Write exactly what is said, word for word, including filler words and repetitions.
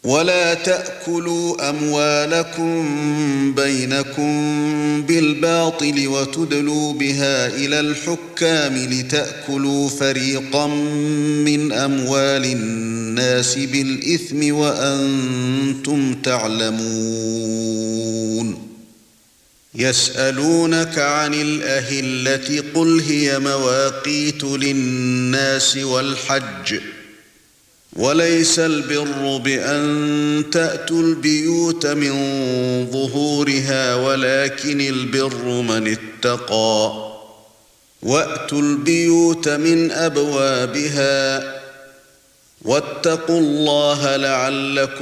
ولا تأكلوا أموالكم بينكم بالباطل وتدلوا بها إلى الحكام لتأكلوا فريقا من أموال الناس بالإثم وأنتم تعلمون. يسألونك عن الأهلة قل هي مواقيت للناس والحج وليس البر بأن تأتوا البيوت من ظهورها ولكن البر من اتقى وأتوا البيوت من أبوابها واتقوا الله لعلكم